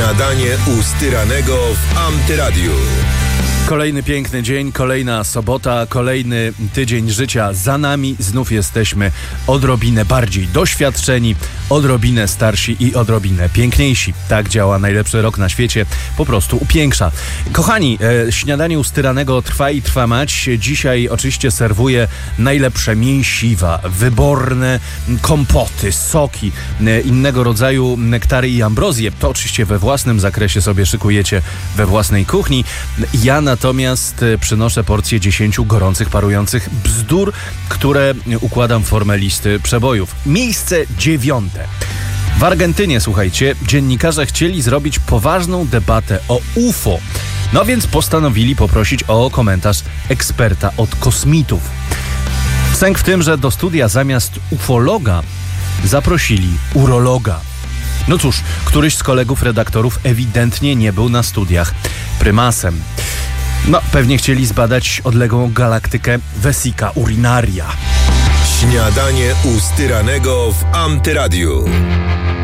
Śniadanie u Styranego w Antyradiu. Kolejny piękny dzień, kolejna sobota, kolejny tydzień życia za nami. Znów jesteśmy odrobinę bardziej doświadczeni, odrobinę starsi i odrobinę piękniejsi. Tak działa najlepszy rok na świecie, po prostu upiększa. Kochani, śniadanie u Styranego trwa i trwa mać. Dzisiaj oczywiście serwuję najlepsze mięsiwa, wyborne kompoty, soki, innego rodzaju nektary i ambrozje. To oczywiście we własnym zakresie sobie szykujecie we własnej kuchni. Ja natomiast przynoszę porcję 10 gorących, parujących bzdur, które układam w formę listy przebojów. Miejsce 9. W Argentynie, słuchajcie, dziennikarze chcieli zrobić poważną debatę o UFO. No więc postanowili poprosić o komentarz eksperta od kosmitów. Sęk w tym, że do studia zamiast ufologa zaprosili urologa. No cóż, któryś z kolegów redaktorów ewidentnie nie był na studiach prymasem. No, pewnie chcieli zbadać odległą galaktykę Vesica Urinaria. Śniadanie u Styranego w Antyradiu.